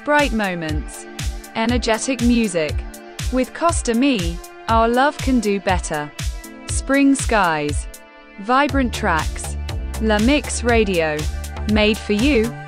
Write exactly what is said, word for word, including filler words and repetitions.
bright moments. Energetic music. With Costa Me, our love can do better. Spring skies. Vibrant tracks. La Mix Radio. Made for you.